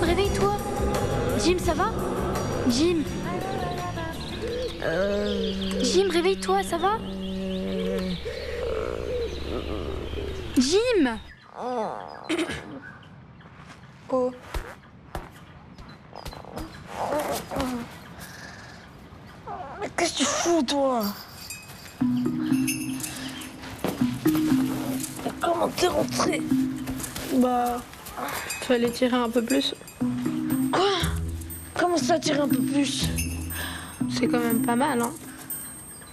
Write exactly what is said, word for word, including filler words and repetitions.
réveille-toi. Jim, ça va? Jim. Euh... Jim, réveille-toi, ça va? Jim. Oh. Mais qu'est-ce que tu fous, toi? Comment t'es rentré? Bah, fallait tirer un peu plus. Quoi? Comment ça, tirer un peu plus? C'est quand même pas mal, hein.